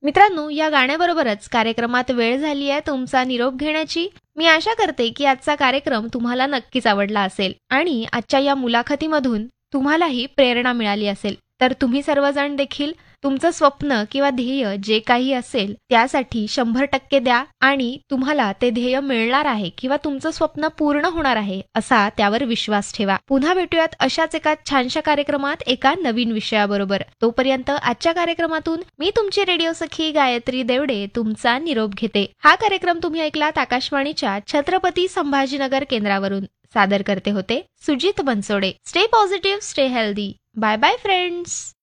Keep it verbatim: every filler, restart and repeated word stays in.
मित्रांनो, या गाण्याबरोबरच कार्यक्रमात वेळ झाली आहे तुमचा निरोप घेण्याची. मी आशा करते की आजचा कार्यक्रम तुम्हाला नक्कीच आवडला असेल आणि आजच्या या मुलाखतीमधून तुम्हालाही प्रेरणा मिळाली असेल. तर तुम्ही सर्वजण देखील तुमचं स्वप्न किंवा ध्येय जे काही असेल त्यासाठी शंभर टक्के द्या आणि तुम्हाला ते ध्येय मिळणार आहे किंवा तुमचं स्वप्न पूर्ण होणार आहे असा त्यावर विश्वास ठेवा. पुन्हा भेटूयात अशाच एका छानशा कार्यक्रमात एका नवीन विषयाबरोबर. तोपर्यंत आजच्या कार्यक्रमातून मी तुमची रेडिओ सखी गायत्री देवडे तुमचा निरोप घेते. हा कार्यक्रम तुम्ही ऐकलात आकाशवाणीच्या छत्रपती संभाजीनगर केंद्रावरून. सादर करते होते Sujit Bansode. Stay positive, stay healthy. Bye bye friends.